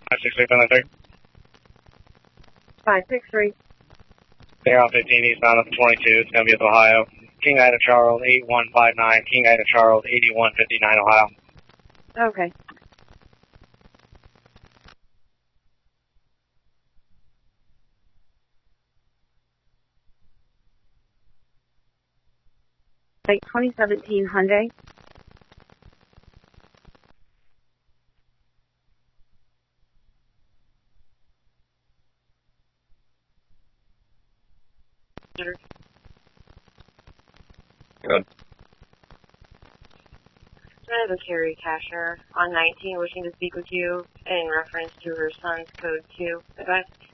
563. 563. They're on 15 eastbound of 22. It's going to be at Ohio. King Ida Charles 8159. King Ida Charles 8159 Ohio. Okay. Like 2017 Hyundai. Good. I have a Carrie Casher on 19 wishing to speak with you in reference to her son's code 2. Advice.